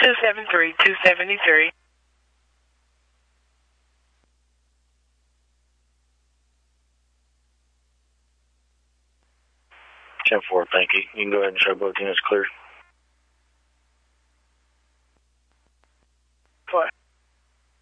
273-273. 10-4, thank you. You can go ahead and show both units clear.